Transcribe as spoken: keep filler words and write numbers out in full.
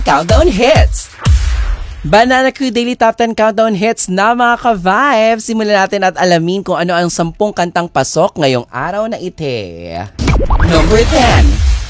Countdown Hits! Banana Q Daily Top ten Countdown Hits na mga ka-vibes. Simulan natin at alamin kung ano ang sampung kantang pasok ngayong araw na ite. Number ten.